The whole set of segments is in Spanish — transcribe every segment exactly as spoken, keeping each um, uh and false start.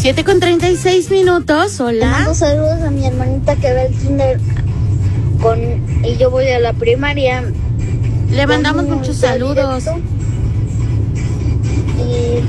siete con treinta y seis minutos, Le hola. mando saludos a mi hermanita que ve el kinder con, y yo voy a la primaria. Le mandamos Con muchos un saludos. directo. Y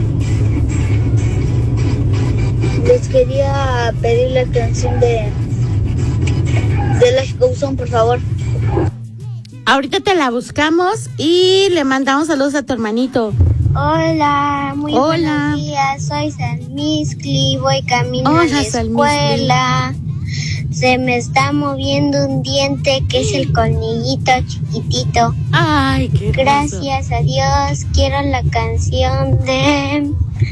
les quería pedir la canción de de la Couzón, por favor. Ahorita te la buscamos y le mandamos saludos a tu hermanito. Hola, muy Hola. buenos días. Soy Salmiscli, voy camino Hola, a la Salmiscli. escuela. Se me está moviendo un diente que es el colmillito chiquitito. Ay, qué hermoso. Gracias a Dios. Quiero la canción de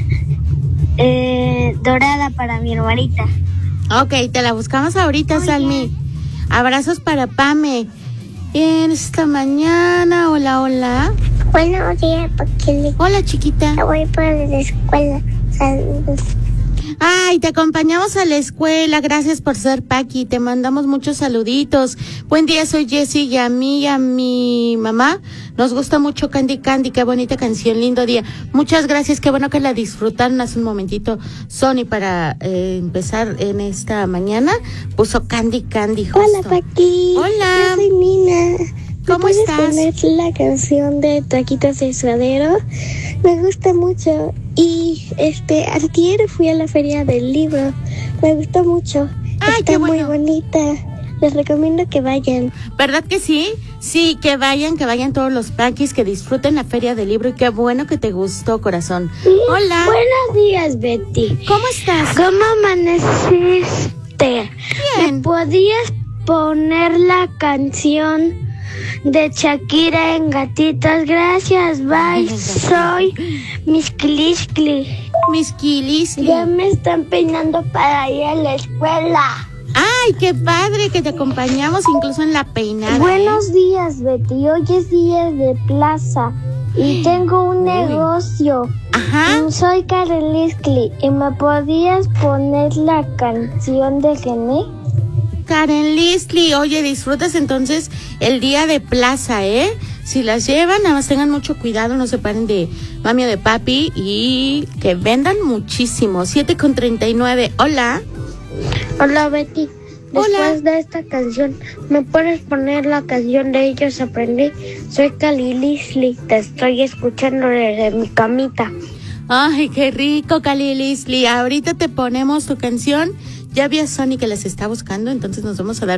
eh, Dorada para mi hermanita. Ok, te la buscamos ahorita, Oye. Salmi. Abrazos para Pame. En esta mañana, hola, hola. Buenos días, porque Hola, chiquita. voy para la escuela. Saludos. Ay, te acompañamos a la escuela. Gracias por ser Paqui. Te mandamos muchos saluditos. Buen día, soy Jessie y a mí y a mi mamá nos gusta mucho Candy Candy. Qué bonita canción, lindo día. Muchas gracias, qué bueno que la disfrutaron hace un momentito. Sony, para eh, empezar en esta mañana, puso Candy Candy justo. Hola, Paqui. Hola. Yo soy Nina. ¿Cómo ¿Me puedes estás? poner la canción de Taquitos de Suadero? Me gusta mucho. Y este, antier fui a la feria del libro. Me gustó mucho. Ay, Está qué bueno. muy bonita. Les recomiendo que vayan. ¿Verdad que sí? Sí, que vayan, que vayan todos los Paquis, que disfruten la feria del libro y qué bueno que te gustó, corazón. Hola. Buenos días, Betty. ¿Cómo estás? ¿Cómo amaneciste? Bien. ¿Me podías poner la canción de Shakira en Gatitos? Gracias, bye. Soy Miss Klishkli. Mis kilis. Ya me están peinando para ir a la escuela. Ay, qué padre que te acompañamos incluso en la peinada. Buenos días, Betty. Hoy es día de plaza y tengo un Uy. negocio. Ajá. Soy Karen Liskli y me podías poner la canción de Gené. Karen Listley, oye, disfrutas entonces el día de plaza, ¿eh? Si las llevan, nada más tengan mucho cuidado, no se paren de mami o de papi y que vendan muchísimo. siete con treinta y nueve, hola. Hola, Betty. Hola. Después de esta canción, ¿me puedes poner la canción de Ellos Aprendí? Soy Kali Lisley, te estoy escuchando desde mi camita. Ay, qué rico, Kali Listley. Ahorita te ponemos tu canción. Ya vi a Sony que las está buscando, entonces nos vamos a dar